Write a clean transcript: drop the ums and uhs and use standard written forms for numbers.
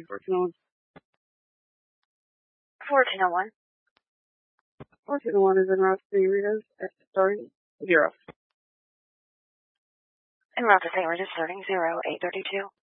1401. 1401. 1401 is en route to St. Rita's at starting 0. En route to St. Rita's starting 0, 832.